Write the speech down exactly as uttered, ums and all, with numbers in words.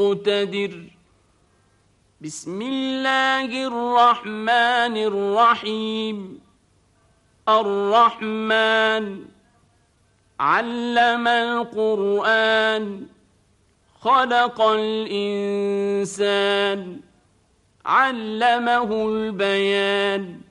مقتدر. بسم الله الرحمن الرحيم. الرحمن علم القرآن خلق الإنسان علمه البيان